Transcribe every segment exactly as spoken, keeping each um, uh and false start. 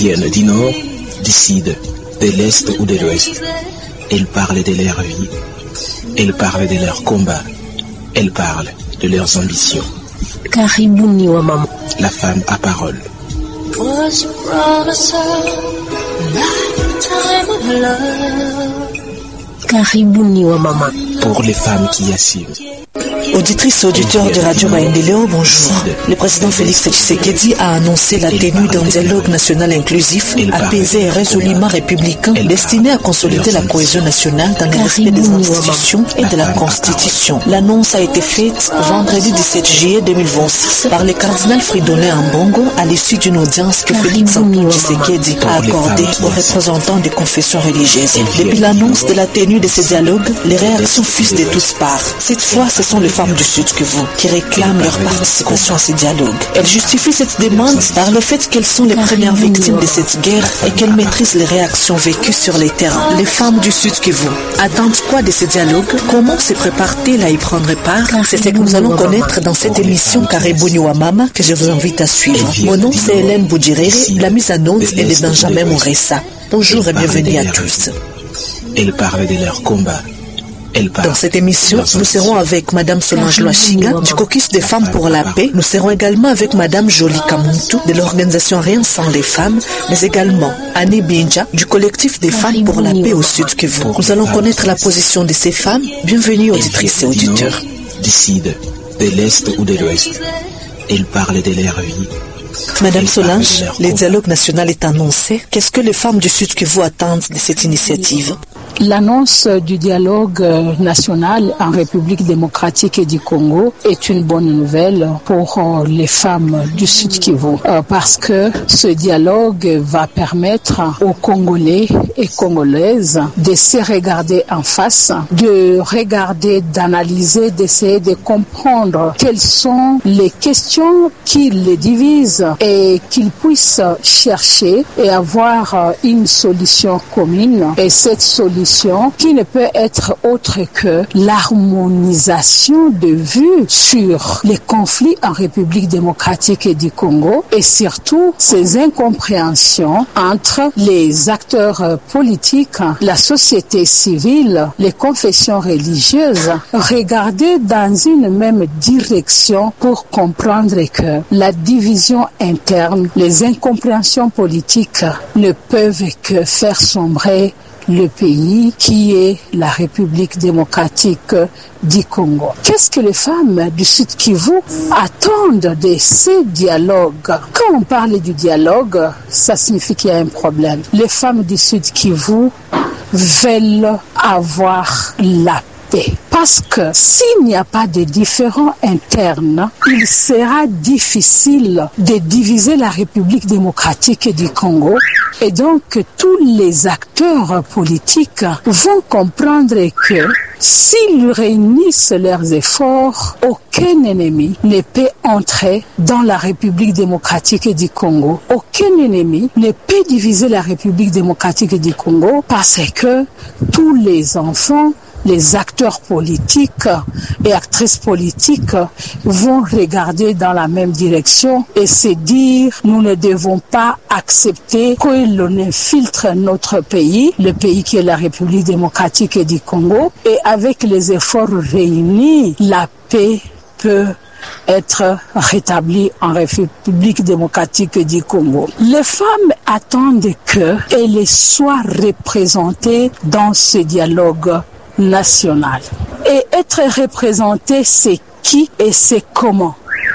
viennent du nord, du sud, de l'est ou de l'ouest. Elles parlent de leur vie. Elles parlent de leurs combats. Elles parlent de leurs ambitions. Karibuni wa mama. La femme à parole. Karibuni wa mama. Pour les femmes qui assument. Auditrices et auditeurs de Radio Maendeleo, bonjour. Le président Félix Tshisekedi a annoncé la tenue d'un dialogue national inclusif, apaisé et résolument républicain, destiné à consolider la cohésion nationale dans le respect des institutions et de la Constitution. L'annonce a été faite vendredi dix-sept juillet deux mille vingt-six par le cardinal Fridolin Ambongo à l'issue d'une audience que Félix Tshisekedi a accordée aux représentants des confessions religieuses. Depuis l'annonce de la tenue de ce dialogue, les réactions fusent de toutes parts. Cette fois, ce sont les femmes du Sud Kivu qui réclament leur participation à ce dialogue. Elles justifient cette demande par le fait qu'elles sont les premières victimes de cette guerre et qu'elles maîtrisent les réactions vécues sur les terrains. Les femmes du Sud Kivu attendent quoi de ce dialogue? Comment se prépare-t-elle à y prendre part? C'est ce que nous allons connaître dans cette émission Karibuni wa mama que je vous invite à suivre. Mon nom c'est Hélène Boudjirere, la mise en onde est de Benjamin Mouressa. Bonjour et bienvenue à tous. Elles parlent de leurs combats. Dans cette émission, nous serons avec Madame Solange Loachiga du Caucus des femmes pour la paix. Nous serons également avec Madame Jolie Kamuntu de l'organisation Rien sans les femmes, mais également Annie Binja du collectif des femmes pour la paix au Sud Kivu. Nous allons connaître la position de ces femmes. Bienvenue auditrices et auditeurs. Du sud, de l'est ou de l'ouest. Elles parlent de leur vie. Madame Solange, le dialogue national est annoncé. Qu'est-ce que les femmes du Sud Kivu attendent de cette initiative? L'annonce du dialogue national en République démocratique du Congo est une bonne nouvelle pour les femmes du Sud Kivu parce que ce dialogue va permettre aux Congolais et Congolaises de se regarder en face, de regarder, d'analyser, d'essayer de comprendre quelles sont les questions qui les divisent et qu'ils puissent chercher et avoir une solution commune. Et cette solution qui ne peut être autre que l'harmonisation de vues sur les conflits en République démocratique du Congo et surtout ces incompréhensions entre les acteurs politiques, la société civile, les confessions religieuses, regarder dans une même direction pour comprendre que la division interne, les incompréhensions politiques ne peuvent que faire sombrer le pays qui est la République démocratique du Congo. Qu'est-ce que les femmes du Sud Kivu attendent de ces dialogues? Quand on parle du dialogue, ça signifie qu'il y a un problème. Les femmes du Sud Kivu veulent avoir la paix. Parce que s'il n'y a pas de différends internes, il sera difficile de diviser la République démocratique du Congo. Et donc, tous les acteurs politiques vont comprendre que s'ils réunissent leurs efforts, aucun ennemi ne peut entrer dans la République démocratique du Congo. Aucun ennemi ne peut diviser la République démocratique du Congo parce que tous les enfants, les acteurs politiques et actrices politiques vont regarder dans la même direction et se dire nous ne devons pas accepter que l'on infiltre notre pays, le pays qui est la République démocratique du Congo, et avec les efforts réunis, la paix peut être rétablie en République démocratique du Congo. Les femmes attendent qu'elles soient représentées dans ce dialogue national. Et être représenté, c'est qui et c'est comment?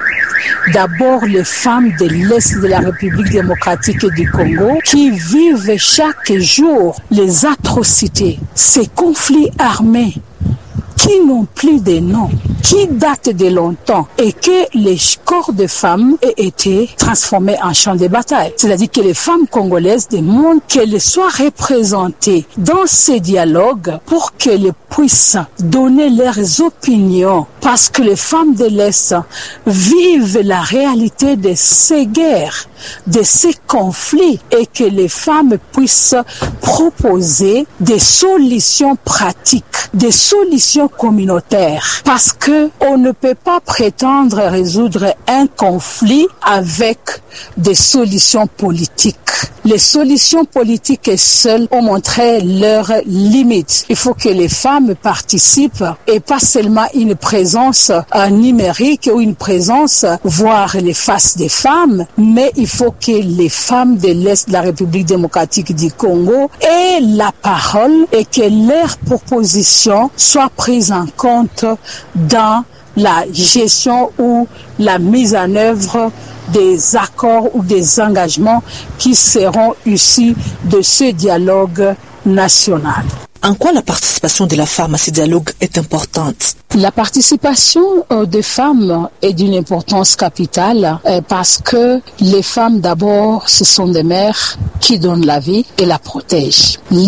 D'abord, les femmes de l'Est de la République démocratique du Congo qui vivent chaque jour les atrocités, ces conflits armés qui n'ont plus de nom, qui datent de longtemps et que les corps de femmes aient été transformés en champs de bataille. C'est-à-dire que les femmes congolaises demandent qu'elles soient représentées dans ces dialogues pour qu'elles puissent donner leurs opinions parce que les femmes de l'Est vivent la réalité de ces guerres, de ces conflits et que les femmes puissent proposer des solutions pratiques, des solutions communautaires parce que que on ne peut pas prétendre résoudre un conflit avec des solutions politiques. Les solutions politiques seules ont montré leurs limites. Il faut que les femmes participent et pas seulement une présence euh, numérique ou une présence, voir les faces des femmes, mais il faut que les femmes de l'Est de la République démocratique du Congo aient la parole et que leurs propositions soient prises en compte dans la gestion ou la mise en œuvre des accords ou des engagements qui seront issus de ce dialogue national. En quoi la participation de la femme à ce dialogue est importante? La participation euh, des femmes est d'une importance capitale euh, parce que les femmes d'abord, ce sont des mères qui donnent la vie et la protègent.